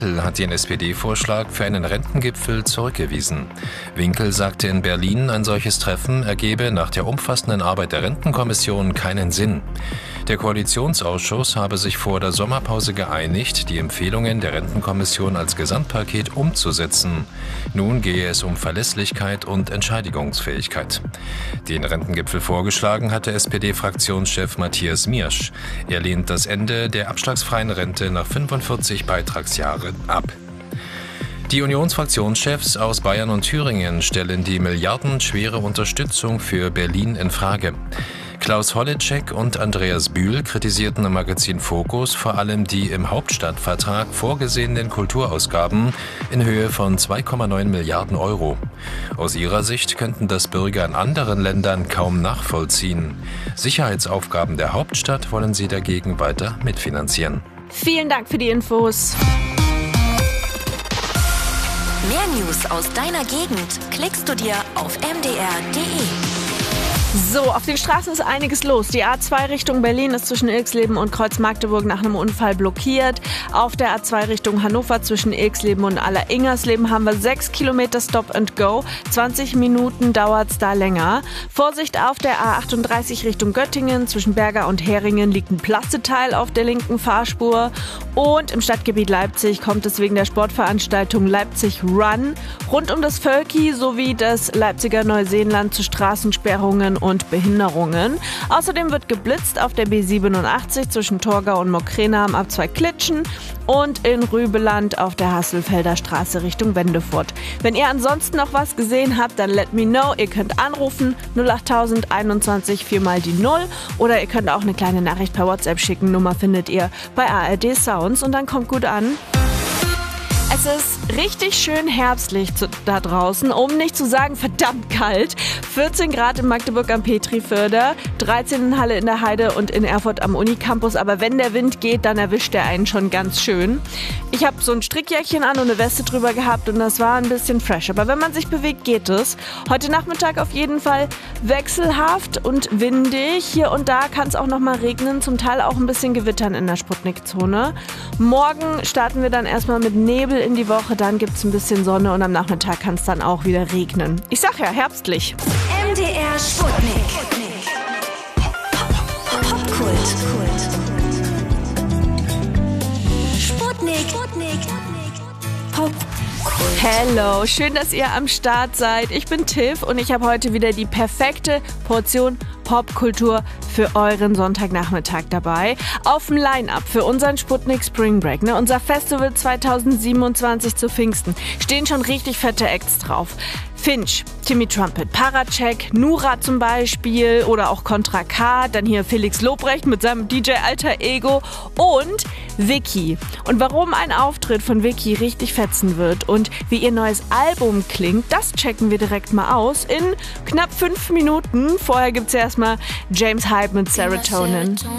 hat den SPD-Vorschlag für einen Rentengipfel zurückgewiesen. Winkel sagte in Berlin, ein solches Treffen ergebe nach der umfassenden Arbeit der Rentenkommission keinen Sinn. Der Koalitionsausschuss habe sich vor der Sommerpause geeinigt, die Empfehlungen der Rentenkommission als Gesamtpaket umzusetzen. Nun gehe es um Verlässlichkeit und Entscheidungsfähigkeit. Den Rentengipfel vorgeschlagen hatte SPD-Fraktionschef Matthias Miersch. Er lehnt das Ende der abschlagsfreien Rente nach 45 Beitragsjahren ab. Die Unionsfraktionschefs aus Bayern und Thüringen stellen die milliardenschwere Unterstützung für Berlin in Frage. Klaus Holleczek und Andreas Bühl kritisierten im Magazin Focus vor allem die im Hauptstadtvertrag vorgesehenen Kulturausgaben in Höhe von 2,9 Milliarden Euro. Aus ihrer Sicht könnten das Bürger in anderen Ländern kaum nachvollziehen. Sicherheitsaufgaben der Hauptstadt wollen sie dagegen weiter mitfinanzieren. Vielen Dank für die Infos. Mehr News aus deiner Gegend klickst du dir auf mdr.de. So, auf den Straßen ist einiges los. Die A2 Richtung Berlin ist zwischen Ilksleben und Kreuz-Magdeburg nach einem Unfall blockiert. Auf der A2 Richtung Hannover zwischen Ilksleben und Aller-Ingersleben haben wir 6 Kilometer Stop and Go. 20 Minuten dauert es da länger. Vorsicht auf der A38 Richtung Göttingen. Zwischen Berger und Heringen liegt ein Plasteteil auf der linken Fahrspur. Und im Stadtgebiet Leipzig kommt es wegen der Sportveranstaltung Leipzig Run rund um das Völki sowie das Leipziger Neuseenland zu Straßensperrungen und Behinderungen. Außerdem wird geblitzt auf der B87 zwischen Torgau und Mokrena am A2 Klitschen und in Rübeland auf der Hasselfelder Straße Richtung Wendefurt. Wenn ihr ansonsten noch was gesehen habt, dann let me know. Ihr könnt anrufen 08000 21 4 mal die 0 oder ihr könnt auch eine kleine Nachricht per WhatsApp schicken. Nummer findet ihr bei ARD Sounds und dann kommt gut an. Es ist richtig schön herbstlich da draußen, um nicht zu sagen verdammt kalt. 14 Grad in Magdeburg am Petriförder, 13 in Halle in der Heide und in Erfurt am Unicampus. Aber wenn der Wind geht, dann erwischt er einen schon ganz schön. Ich habe so ein Strickjäckchen an und eine Weste drüber gehabt und das war ein bisschen fresh. Aber wenn man sich bewegt, geht es. Heute Nachmittag auf jeden Fall wechselhaft und windig. Hier und da kann es auch noch mal regnen, zum Teil auch ein bisschen gewittern in der Sputnik-Zone. Morgen starten wir dann erstmal mit Nebel in die Woche, dann gibt es ein bisschen Sonne und am Nachmittag kann es dann auch wieder regnen. Ich sag ja, herbstlich. MDR Sputnik. Popkult. Sputnik. Popkult. Hello, schön, dass ihr am Start seid. Ich bin Tiff und ich habe heute wieder die perfekte Portion Popkultur für euren Sonntagnachmittag dabei. Auf dem Line-Up für unseren Sputnik Spring Break, unser Festival 2027 zu Pfingsten, stehen schon richtig fette Acts drauf. Finch, Timmy Trumpet, Paracek, Nura zum Beispiel oder auch Contra K, dann hier Felix Lobrecht mit seinem DJ-Alter Ego und Vicky. Und warum ein Auftritt von Vicky richtig fetzen wird und wie ihr neues Album klingt, das checken wir direkt mal aus in knapp 5 Minuten. Vorher gibt's ja erstmal James Hype mit Serotonin.